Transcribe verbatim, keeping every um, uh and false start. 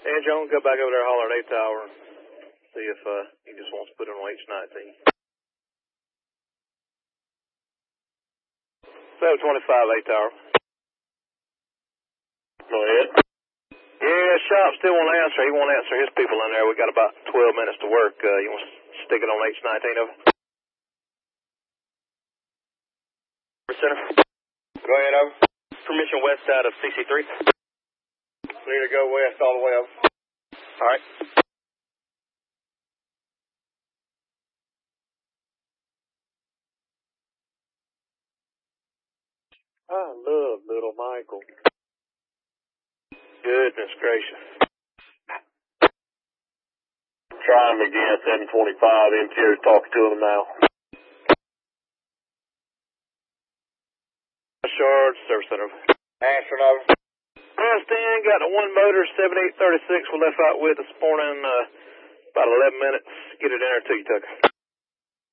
And Joan, go back over there, holler at eighth hour, and see if uh, he just wants to put in on H nineteen. seven twenty-five, eighth hour. Go ahead. Yeah, shop still won't answer. He won't answer his people in there. We got about twelve minutes to work. Uh, you want to stick it on H nineteen over? Center. Go ahead, over. Permission west side of C C three. Clear to go west all the way over. All right. I love little Michael. Goodness gracious. Try him again, seven twenty-five. Interior's talking to him now. Shard, service center. Answering over. Preston, got a one motor, seventy-eight thirty-six. We left out with this morning, uh, about eleven minutes. Get it in there to you, Tucker.